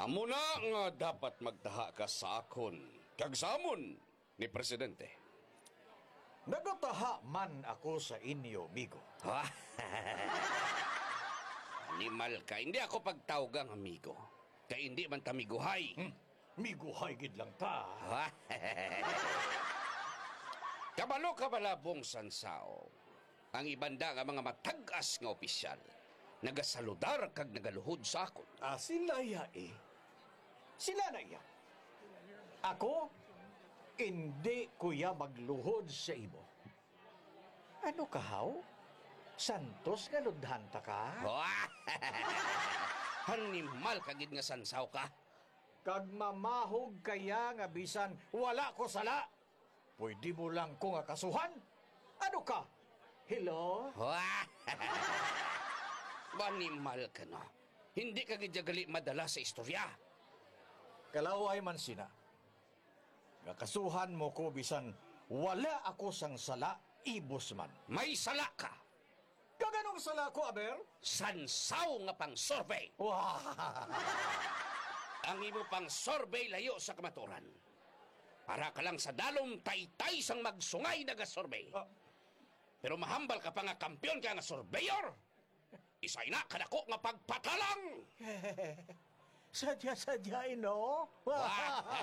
Amo na nga dapat magtaha ka sa akon kag samon ni Presidente. Nagataha man ako sa inyo, migo. Ha? Animal ka, hindi ako pagtawgang amigo. Kaya hindi man tamiguhay. Miguhay gid lang ta. Ha? Kabalo kabalabong sansao. Ang ibanda nga mga matag-as nga opisyal. Nagasaludar kag nagaluhod sa akon. Sila ya eh. Sila na iya. Ako, hindi kuya magluhod sa imo. Ano kahaw? Santos nga ludhanta ka? Animal kagid nga sansaw ka. Kag mamahog kaya nga bisan wala ko sala. Pwede mo lang ko nga kasuhan? Ano ka? Hello? Animal ka no. Hindi ka gidyagali madala sa istorya. Kalaway man sina. Nakasuhan mo ko bisan wala ako sang sala, ibos man. May sala ka. Kaganong sala ko, Aber? Sansaw nga pang survey. Wow! Ang imo pang survey layo sa kamaturan. Para ka lang sa dalom taytay sang magsungay na ga-survey. Pero mahambal ka pa nga kampiyon ka nga surveyor. Isay na kadako nga pagpatalang. Sadya-sadya, no?